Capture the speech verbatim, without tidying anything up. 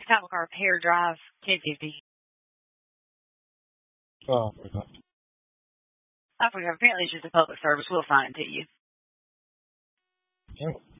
Cattle Car Pear Drive, ten fifty. Oh, I forgot. I forgot. Apparently it's just a public service. We'll find it to you. Yeah.